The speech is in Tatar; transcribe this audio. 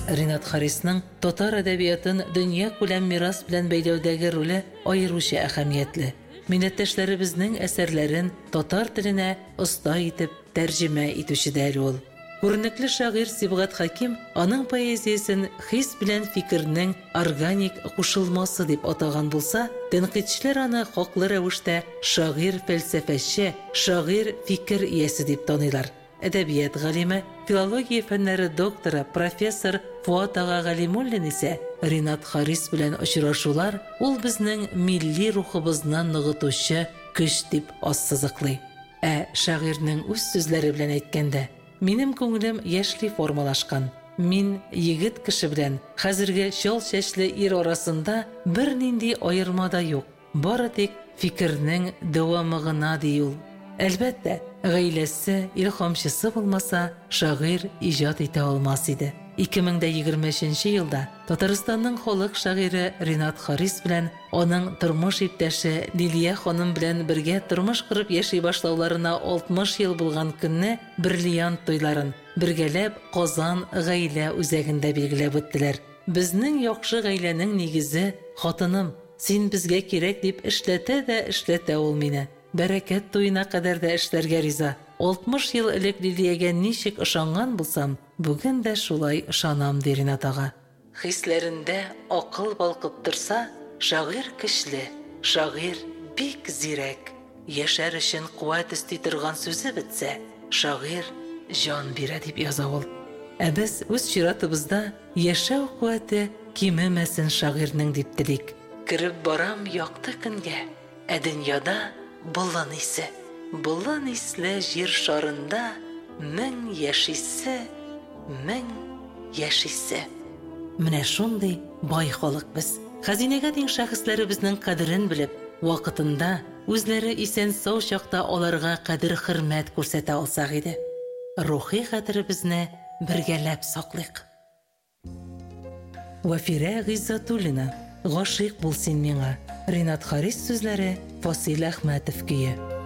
Ринат Харисның татар әдәбиятын дөнья күләм мирас белән бәйләүдәге роле аеруча әһәмиятле. Милләттәшләребезнең әсәрләрен татар теленә оста итеп тәрҗемә итүче дә ул. Күренекле шагыйрь Сибгат Хаким аның поэзиясын хис белән фикернең органик кушылмасы дип атаган булса, тәнкыйтьчеләр аны хаклы рәвештә шагыйрь фәлсәфәче, шагыйрь фикер иясе дип таныйлар. Әдәбият галиме, филология фәннәре докторы профессор Фуат ага Галимуллин исә Ринат Харис белән очрашулар ул безнең милли рухыбызны ныгытучы көч дип ассызыклый. Шагыйрьнең үз сүзләре белән әйткәндә, минем күңелем яшьли формалашкан. Мин егет кеше белән хәзерге чал чәчле ир арасында бернинди аерма да юк. Бары тик фикернең дәвамы гына ди ул. Әлбәттә, гаиләсе, илһамчысы булмаса, шагыйрь иҗат итә алмас иде. 2023 елда Татарстанның халык шагыйре Ринат Харис белән аның тормыш иптәше Лилия ханым белән бергә тормыш корып яши башлауларына 60 ел булган көнне бриллиант туйларын бергәләп Казан гаилә үзәгендә билгеләп үттеләр. Безнең яхшы гаиләнең нигезе хатыным, син безгә кирәк дип эшләтә ул мине. Бәрәкәт туена кадәр дә эшләргә риза. 60 ел элек Лилиягә ничек ышанган булсам, бүген дә шулай ышанам ди Ринат ага. Хисләрендә акыл балкып торса, шагыйрь көчле, шагыйрь бик зирәк. Яшәр өчен куәт исти торган сүзе бетсә, шагыйрь җан бирә дип яза ул. Без үз чиратыбызда яшәү куәте кимемәсен шагыйрьнең дип телик. Киреп барам якты көнгә, дөньяда болын исе. Болын исле җир шарында мең яшисе. Менә шундый бай халык без. Хәзинәгә тиң шәхесләребезнең кадерен белеп, вакытында үзләре исән сау чакта аларга кадер-хөрмәт күрсәтә алсак иде. Рухи кадеребезне бергәләп саклыйк. Вафира Гыйззатуллина, гашыйк бул син миңа. Ринат Харис сүзләре, Фасил Әхмәтов көе.